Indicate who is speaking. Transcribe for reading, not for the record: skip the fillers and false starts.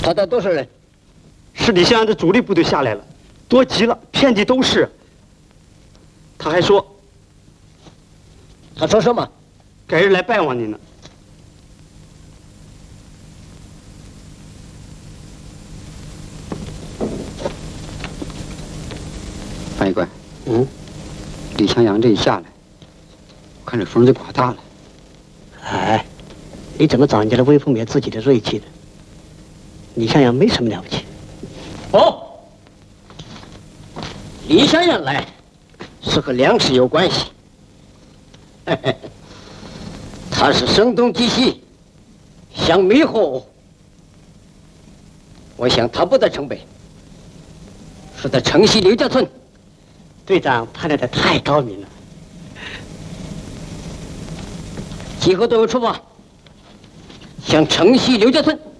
Speaker 1: 他带多少人？
Speaker 2: 是李香安的主力部队下来了，多极了，遍地都是。他还说，
Speaker 1: 他说什么？
Speaker 2: 改日来拜望你呢。
Speaker 3: 范医官，李向阳这一下来，我看这风就刮大了。
Speaker 4: 哎，你怎么找人家的威风灭自己的锐气的？李向阳没什么了不起。
Speaker 1: 哦，李向阳来是和粮食有关系。他是声东击西，想迷惑我。我想他不在城北，是在城西刘家村。
Speaker 4: 队长判断的太高明了。
Speaker 1: 集合队伍出发，向城西刘家村